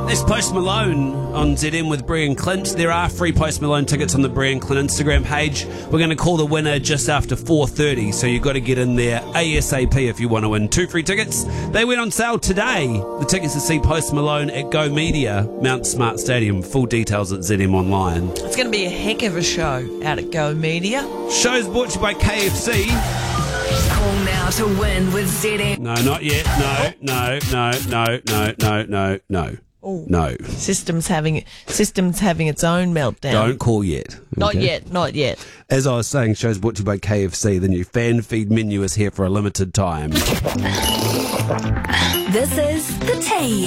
There's Post Malone on ZM with Brie and Clint. There are free Post Malone tickets on the Brie and Clint Instagram page. We're going to call the winner just after 4:30, so you've got to get in there ASAP if you want to win 2 free tickets. They went on sale today. The tickets to see Post Malone at Go Media, Mount Smart Stadium. Full details at ZM Online. It's going to be a heck of a show out at Go Media. Show's brought to you by KFC. Call now to win with ZM. No, not yet. No. Oh. No. System's having its own meltdown. Don't call yet. Not Okay? yet. As I was saying, show's brought to you by KFC. The new fan feed menu is here for a limited time. This is The Tea.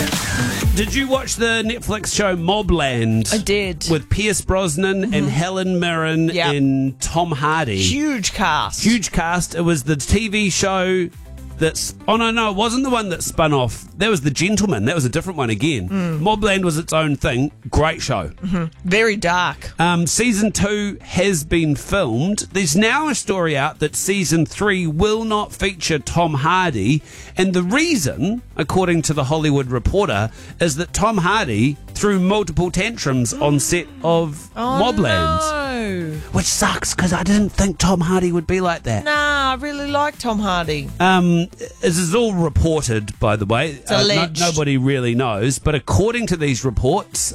Did you watch the Netflix show Mobland? I did. With Pierce Brosnan and Helen Mirren Yep. and Tom Hardy. Huge cast. Huge cast. It was the TV show that's... Oh, no, it wasn't the one that spun off. That was The Gentleman. That was a different one again. Mobland was its own thing. Great show. Very dark. Season 2 has been filmed. There's now a story out that Season 3 will not feature Tom Hardy. And the reason, according to The Hollywood Reporter, is that Tom Hardy threw multiple tantrums on set of Mobland. No. Which sucks, because I didn't think Tom Hardy would be like that. Nah, I really like Tom Hardy. This is all reported, by the way. It's alleged. Nobody really knows. But according to these reports,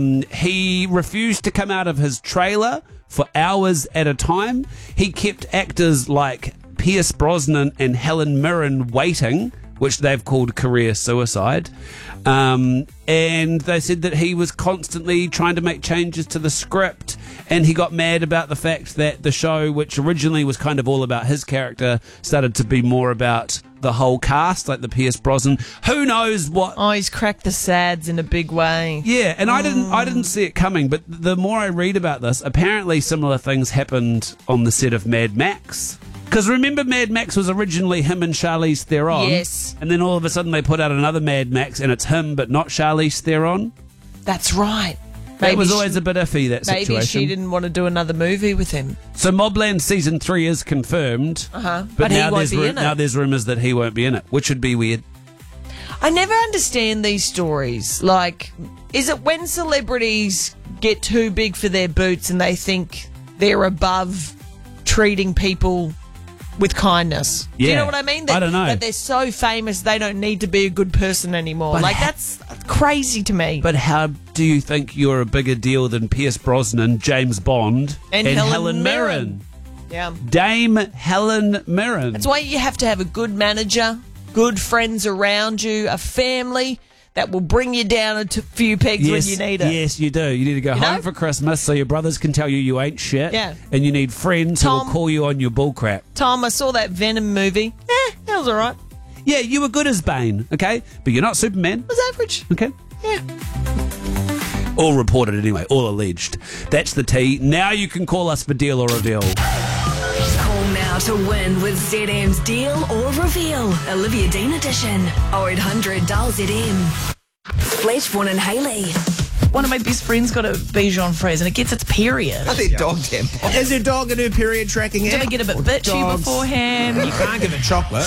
he refused to come out of his trailer for hours at a time. He kept actors like Pierce Brosnan and Helen Mirren waiting, which they've called career suicide. And they said that he was constantly trying to make changes to the script, and he got mad about the fact that the show, which originally was kind of all about his character, started to be more about the whole cast, like the Pierce Brosnan. Who knows what... Oh, he's cracked the sads in a big way. Yeah, and I didn't see it coming, but the more I read about this, apparently similar things happened on the set of Mad Max. Because remember, Mad Max was originally him and Charlize Theron? Yes. And then all of a sudden they put out another Mad Max and it's him but not Charlize Theron? That's right. That was always a bit iffy, that situation. Maybe she didn't want to do another movie with him. So Mobland Season 3 is confirmed. But he now won't be in it. now there's rumours that he won't be in it, which would be weird. I never understand these stories. Like, is it when celebrities get too big for their boots and they think they're above treating people with kindness? Do you Yeah. know what I mean? I don't know. That they're so famous they don't need to be a good person anymore. But Like, that's crazy to me. But how do you think you're a bigger deal than Pierce Brosnan, James Bond, And Helen Mirren? Yeah. Dame Helen Mirren. That's why you have to have a good manager, good friends around you, a family that will bring you down a few pegs when you need it. Yes, you do. You need to go home know? for Christmas so your brothers can tell you ain't shit. Yeah. And you need friends who will Tom- call you on your bullcrap. Tom, I saw that Venom movie. That was all right. Yeah, you were good as Bane, okay? But you're not Superman, It was average. okay? Yeah. All reported anyway, all alleged. That's the tea. Now you can call us for deal or reveal. Call now to win with ZM's Deal or Reveal. Olivia Dean edition. 0800 dial ZM. Fleshborn and Hayley. One of my best friends got a Bichon Frise and it gets its period. I think dog tampon. Is your dog a new period tracking Did I app? get a bit bitchy Dogs. beforehand? You can't give it chocolate.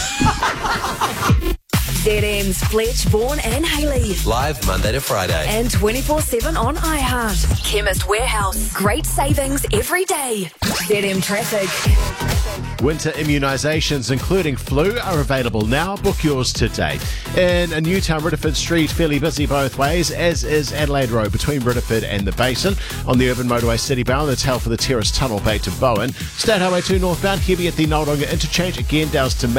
ZM's Fleshborn and Hayley. Live Monday to Friday. And 24/7 on iHeart. Chemist Warehouse. Great savings every day. ZM Traffic. Winter immunisations, including flu, are available now. Book yours today. In Newtown, Ridderford Street, fairly busy both ways, as is Adelaide Road between Ridderford and the Basin. On the urban motorway city bound, the tail for the Terrace Tunnel back to Bowen. State Highway 2 northbound, heavy at the Noldonga interchange, again down to